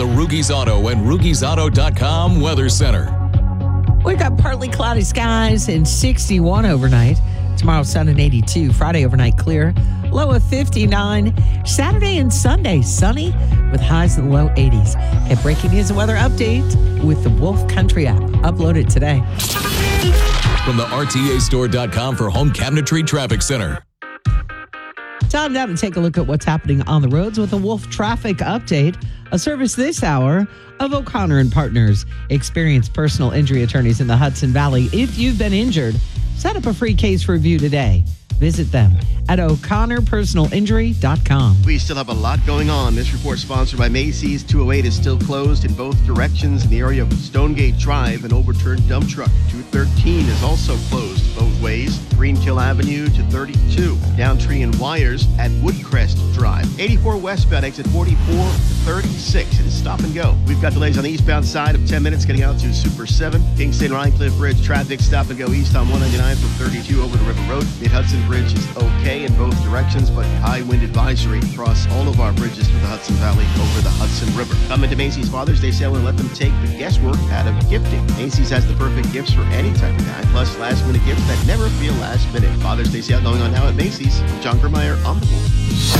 the Rugies Auto and RugiesAuto.com Weather Center. We've got partly cloudy skies and 61 overnight. Tomorrow, sun and 82. Friday, overnight clear. Low of 59. Saturday and Sunday, sunny with highs in the low 80s. A breaking news and weather update with the Wolf Country app. Upload it today. From the RTAstore.com for home cabinetry traffic center. Time now to take a look at what's happening on the roads with a Wolf Traffic Update, a service this hour of O'Connor and Partners, experienced personal injury attorneys in the Hudson Valley. If you've been injured, set up a free case review today. Visit them at o'connorpersonalinjury.com. We still have a lot going on. This report sponsored by Macy's. 208 is still closed in both directions in the area of Stonegate Drive. An overturned dump truck. 213 is also closed both ways. Greenkill Avenue to 32. Downtree and Wires at Woodcrest Drive. 84 westbound exit 44 to 36. It is stop and go. We've got delays on the eastbound side of 10 minutes getting out to Super 7. Kingston Rhinecliff Bridge traffic stop and go east on 199 from 32 over to River Road. Mid-Hudson Bridge is okay in both directions, but high wind advisory across all of our bridges through the Hudson Valley over the Hudson River. Come into Macy's Father's Day sale and let them take the guesswork out of gifting. Macy's has the perfect gifts for any type of guy, plus last-minute gifts that never feel last minute. Father's Day sale going on now at Macy's. I'm John Germeyer on the Wolf.